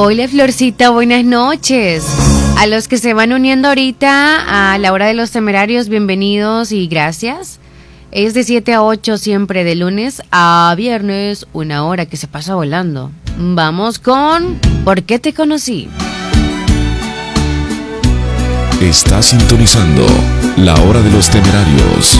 Hola Florcita, buenas noches. A los que se van uniendo ahorita a la hora de los temerarios, bienvenidos y gracias. Es de 7 a 8 siempre, de lunes a viernes, una hora que se pasa volando. Vamos con ¿Por qué te conocí? Está sintonizando La Hora de los Temerarios.